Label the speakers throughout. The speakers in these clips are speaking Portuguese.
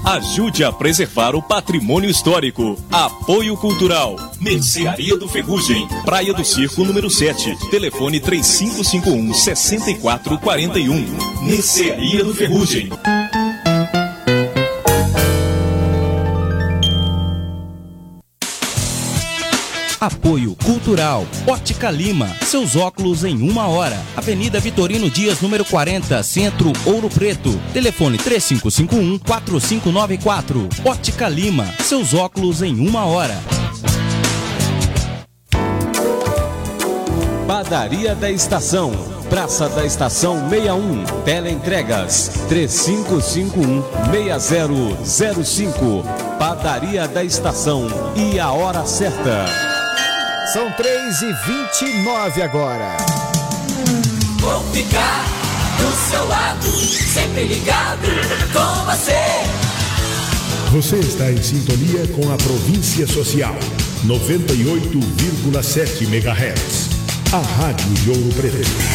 Speaker 1: Ajude a preservar o patrimônio histórico. Apoio Cultural. Mercearia do Ferrugem. Praia do Circo, número 7. Telefone 3551-6441. Mercearia do Ferrugem.
Speaker 2: Apoio Cultural. Ótica Lima. Seus óculos em 1 hora. Avenida Vitorino Dias, número 40, Centro, Ouro Preto. Telefone 3551-4594. Ótica Lima. Seus óculos em 1 hora.
Speaker 3: Padaria da Estação. Praça da Estação 61. Teleentregas 3551-6005. Padaria da Estação. E a hora certa.
Speaker 4: São 3h29 agora.
Speaker 5: Vou ficar do seu lado, sempre ligado com você.
Speaker 6: Você está em sintonia com a Província Social, 98,7 MHz. A Rádio de Ouro Preto.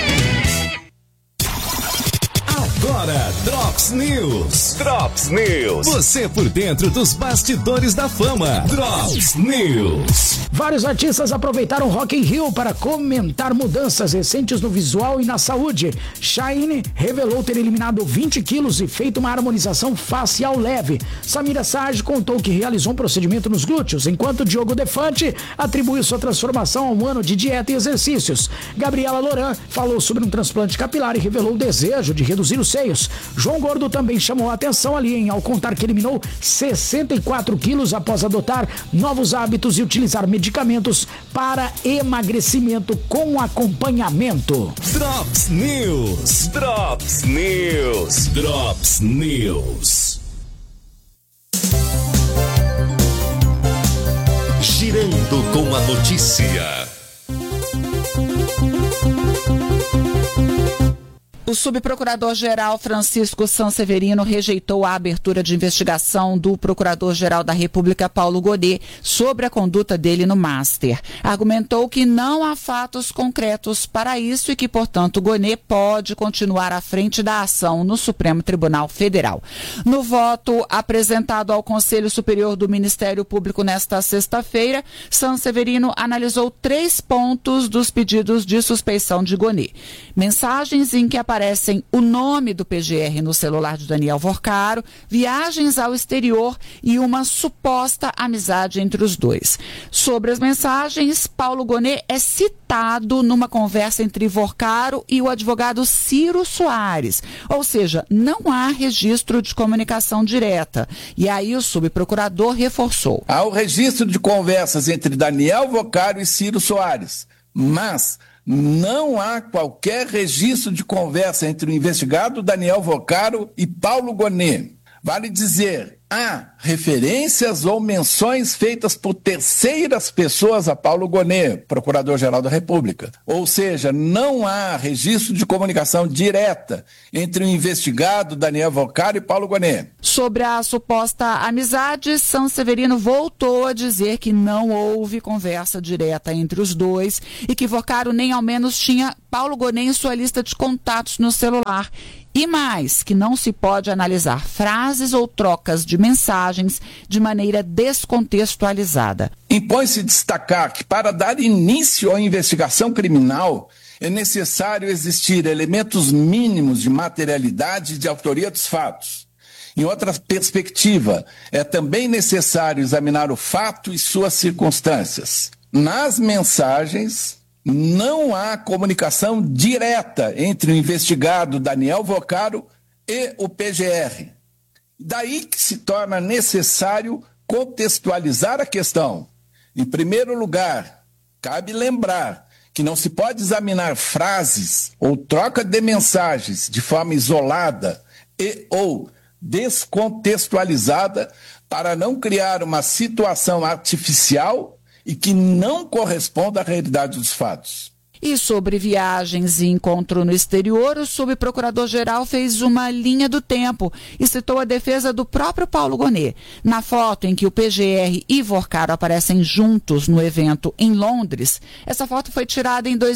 Speaker 3: Agora, Drops News. Drops News. Você por dentro dos bastidores da fama. Drops News.
Speaker 7: Vários artistas aproveitaram Rock in Rio para comentar mudanças recentes no visual e na saúde. Shyne revelou ter eliminado 20 quilos e feito uma harmonização facial leve. Samira Sage contou que realizou um procedimento nos glúteos, enquanto Diogo Defante atribuiu sua transformação a um ano de dieta e exercícios. Gabriela Loran falou sobre um transplante capilar e revelou o desejo de reduzir os seios. João Gordo também chamou a atenção ali, ao contar que eliminou 64 quilos após adotar novos hábitos e utilizar medicamentos para emagrecimento com acompanhamento.
Speaker 3: Drops News. Drops News. Drops News.
Speaker 8: Girando com a notícia.
Speaker 9: O subprocurador-geral Francisco Sanseverino rejeitou a abertura de investigação do procurador-geral da República, Paulo Gonet, sobre a conduta dele no Master. Argumentou que não há fatos concretos para isso e que, portanto, Gonet pode continuar à frente da ação no Supremo Tribunal Federal. No voto apresentado ao Conselho Superior do Ministério Público nesta sexta-feira, Sanseverino analisou 3 pontos dos pedidos de suspeição de Gonet. Mensagens em que aparecem o nome do PGR no celular de Daniel Vorcaro, viagens ao exterior e uma suposta amizade entre os dois. Sobre as mensagens, Paulo Gonet é citado numa conversa entre Vorcaro e o advogado Ciro Soares, ou seja, não há registro de comunicação direta. E aí o subprocurador reforçou.
Speaker 10: Há o registro de conversas entre Daniel Vorcaro e Ciro Soares, mas não há qualquer registro de conversa entre o investigado Daniel Vorcaro e Paulo Gonet. Vale dizer, há referências ou menções feitas por terceiras pessoas a Paulo Gonet, Procurador-Geral da República. Ou seja, não há registro de comunicação direta entre o investigado Daniel Vorcaro e Paulo Gonet.
Speaker 9: Sobre a suposta amizade, Sanseverino voltou a dizer que não houve conversa direta entre os dois e que Vorcaro nem ao menos tinha Paulo Gonet em sua lista de contatos no celular. E mais, que não se pode analisar frases ou trocas de mensagens de maneira descontextualizada.
Speaker 10: Impõe-se destacar que para dar início à investigação criminal é necessário existir elementos mínimos de materialidade e de autoria dos fatos. Em outra perspectiva, é também necessário examinar o fato e suas circunstâncias. Nas mensagens, não há comunicação direta entre o investigado Daniel Vorcaro e o PGR. Daí que se torna necessário contextualizar a questão. Em primeiro lugar, cabe lembrar que não se pode examinar frases ou troca de mensagens de forma isolada e ou descontextualizada para não criar uma situação artificial e que não corresponda à realidade dos fatos.
Speaker 9: E sobre viagens e encontro no exterior, o subprocurador-geral fez uma linha do tempo e citou a defesa do próprio Paulo Gonet. Na foto em que o PGR e Vorcaro aparecem juntos no evento em Londres, essa foto foi tirada em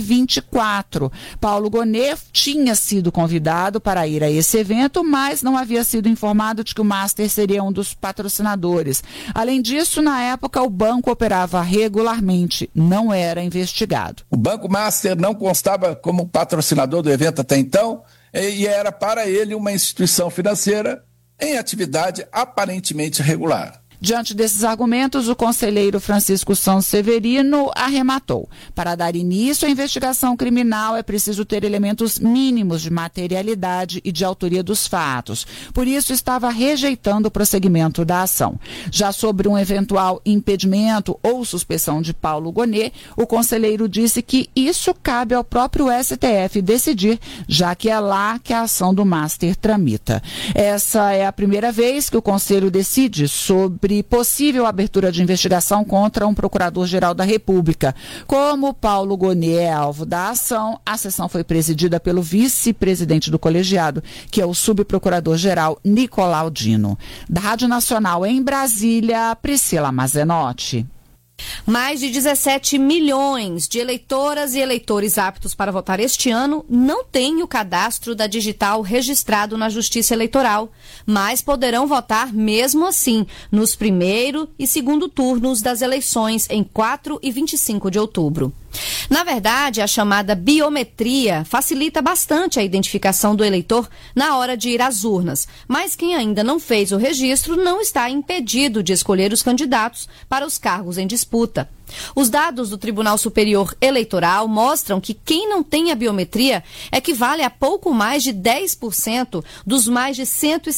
Speaker 9: 2024. Paulo Gonet tinha sido convidado para ir a esse evento, mas não havia sido informado de que o Master seria um dos patrocinadores. Além disso, na época, o banco operava regularmente, não era investigado.
Speaker 10: O Banco Master não constava como patrocinador do evento até então e era para ele uma instituição financeira em atividade aparentemente regular.
Speaker 9: Diante desses argumentos, o conselheiro Francisco Sanseverino arrematou. Para dar início à investigação criminal, é preciso ter elementos mínimos de materialidade e de autoria dos fatos. Por isso, estava rejeitando o prosseguimento da ação. Já sobre um eventual impedimento ou suspeição de Paulo Gonet, o conselheiro disse que isso cabe ao próprio STF decidir, já que é lá que a ação do Master tramita. Essa é a primeira vez que o Conselho decide sobre possível abertura de investigação contra um procurador-geral da República. Como Paulo Gonet é alvo da ação, a sessão foi presidida pelo vice-presidente do colegiado, que é o subprocurador-geral Nicolau Dino. Da Rádio Nacional em Brasília, Priscila Mazenotti.
Speaker 11: Mais de 17 milhões de eleitoras e eleitores aptos para votar este ano não têm o cadastro da digital registrado na Justiça Eleitoral, mas poderão votar mesmo assim nos primeiro e segundo turnos das eleições em 4 e 25 de outubro. Na verdade, a chamada biometria facilita bastante a identificação do eleitor na hora de ir às urnas, mas quem ainda não fez o registro não está impedido de escolher os candidatos para os cargos em disputa. Os dados do Tribunal Superior Eleitoral mostram que quem não tem a biometria equivale a pouco mais de 10% dos mais de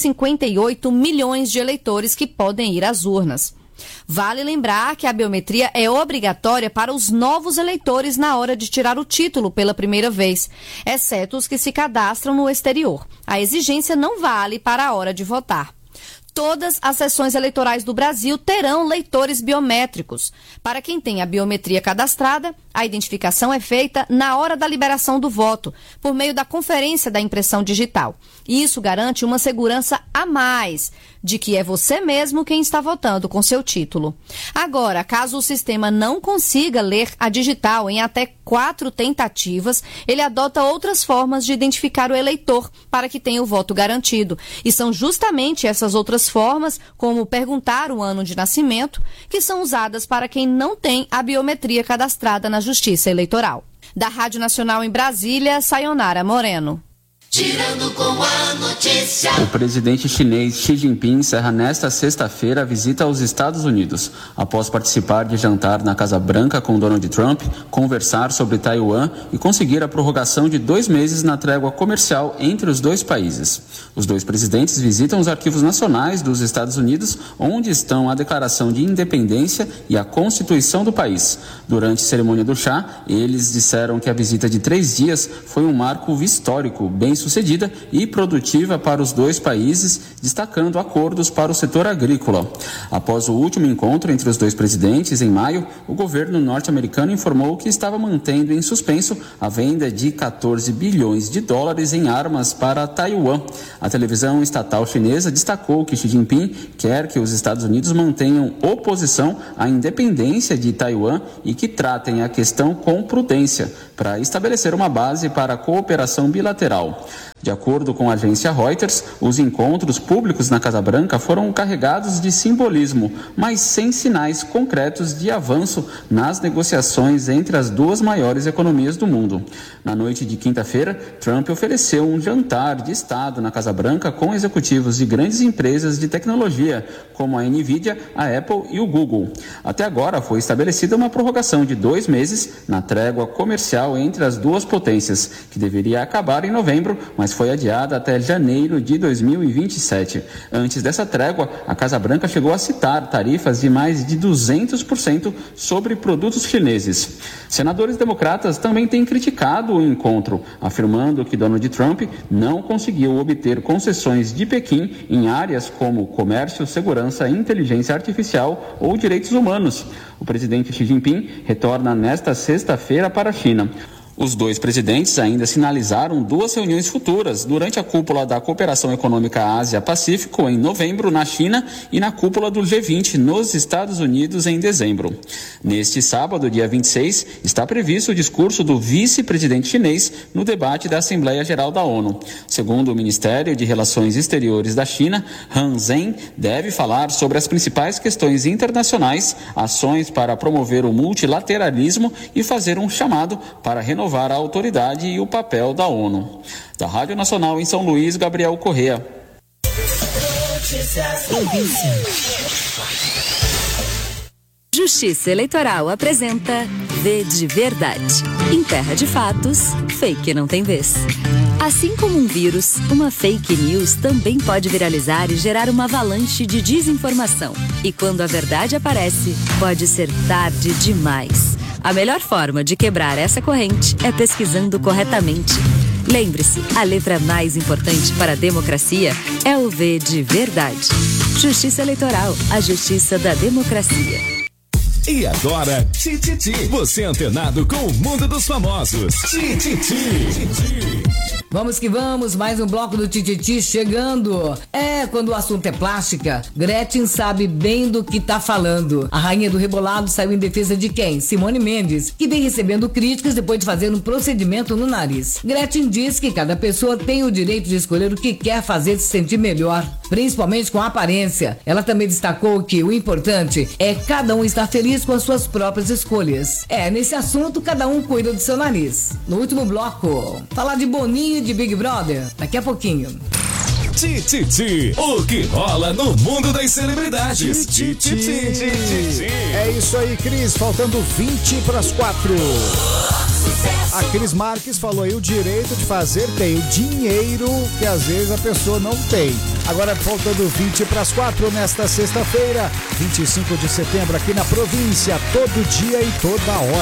Speaker 11: 158 milhões de eleitores que podem ir às urnas. Vale lembrar que a biometria é obrigatória para os novos eleitores na hora de tirar o título pela primeira vez, exceto os que se cadastram no exterior. A exigência não vale para a hora de votar. Todas as sessões eleitorais do Brasil terão leitores biométricos. Para quem tem a biometria cadastrada, a identificação é feita na hora da liberação do voto, por meio da conferência da impressão digital. E isso garante uma segurança a mais de que é você mesmo quem está votando com seu título. Agora, caso o sistema não consiga ler a digital em até 4 tentativas, ele adota outras formas de identificar o eleitor para que tenha o voto garantido. E são justamente essas outras formas, como perguntar o ano de nascimento, que são usadas para quem não tem a biometria cadastrada na Justiça Eleitoral. Da Rádio Nacional em Brasília, Sayonara Moreno.
Speaker 5: Girando com a notícia.
Speaker 12: O presidente chinês Xi Jinping encerra nesta sexta-feira a visita aos Estados Unidos. Após participar de jantar na Casa Branca com Donald Trump, conversar sobre Taiwan e conseguir a prorrogação de 2 meses na trégua comercial entre os dois países. Os dois presidentes visitam os arquivos nacionais dos Estados Unidos, onde estão a Declaração de Independência e a Constituição do país. Durante a cerimônia do chá, eles disseram que a visita de 3 dias foi um marco histórico, bem sucedida e produtiva para os dois países, destacando acordos para o setor agrícola. Após o último encontro entre os dois presidentes, em maio, o governo norte-americano informou que estava mantendo em suspenso a venda de 14 bilhões de dólares em armas para Taiwan. A televisão estatal chinesa destacou que Xi Jinping quer que os Estados Unidos mantenham oposição à independência de Taiwan e que tratem a questão com prudência, para estabelecer uma base para a cooperação bilateral. De acordo com a agência Reuters, os encontros públicos na Casa Branca foram carregados de simbolismo, mas sem sinais concretos de avanço nas negociações entre as duas maiores economias do mundo. Na noite de quinta-feira, Trump ofereceu um jantar de Estado na Casa Branca com executivos de grandes empresas de tecnologia, como a Nvidia, a Apple e o Google. Até agora foi estabelecida uma prorrogação de 2 meses na trégua comercial entre as duas potências, que deveria acabar em novembro, mas foi adiada até janeiro de 2027. Antes dessa trégua, a Casa Branca chegou a citar tarifas de mais de 200% sobre produtos chineses. Senadores democratas também têm criticado o encontro, afirmando que Donald Trump não conseguiu obter concessões de Pequim em áreas como comércio, segurança, inteligência artificial ou direitos humanos. O presidente Xi Jinping retorna nesta sexta-feira para a China. Os dois presidentes ainda sinalizaram 2 reuniões futuras durante a cúpula da Cooperação Econômica Ásia-Pacífico em novembro na China e na cúpula do G20 nos Estados Unidos em dezembro. Neste sábado, dia 26, está previsto o discurso do vice-presidente chinês no debate da Assembleia Geral da ONU. Segundo o Ministério de Relações Exteriores da China, Han Zheng deve falar sobre as principais questões internacionais, ações para promover o multilateralismo e fazer um chamado para renovar a autoridade e o papel da ONU. Da Rádio Nacional em São Luís, Gabriel Correa.
Speaker 13: Justiça Eleitoral apresenta V de Verdade. Em terra de fatos, fake não tem vez. Assim como um vírus, uma fake news também pode viralizar e gerar uma avalanche de desinformação. E quando a verdade aparece, pode ser tarde demais. A melhor forma de quebrar essa corrente é pesquisando corretamente. Lembre-se, a letra mais importante para a democracia é o V de Verdade. Justiça Eleitoral, a justiça da democracia.
Speaker 3: E agora, Tititi. Você antenado com o mundo dos famosos. Tititi.
Speaker 14: Vamos que vamos, mais um bloco do Tititi chegando. Quando o assunto é plástica, Gretchen sabe bem do que tá falando. A rainha do rebolado saiu em defesa de quem? Simone Mendes, que vem recebendo críticas depois de fazer um procedimento no nariz. Gretchen diz que cada pessoa tem o direito de escolher o que quer fazer se sentir melhor, principalmente com a aparência. Ela também destacou que o importante é cada um estar feliz com as suas próprias escolhas. Nesse assunto, cada um cuida do seu nariz. No último bloco, falar de Boninho e de Big Brother, daqui a pouquinho.
Speaker 3: Tititi, o que rola no mundo das celebridades. Tititi.
Speaker 4: É isso aí, Cris, faltando 20 para as 4. A Cris Marques falou aí, o direito de fazer tem, o dinheiro que às vezes a pessoa não tem. Agora faltando 20 para as 4 nesta sexta-feira, 25 de setembro aqui na província, todo dia e toda hora.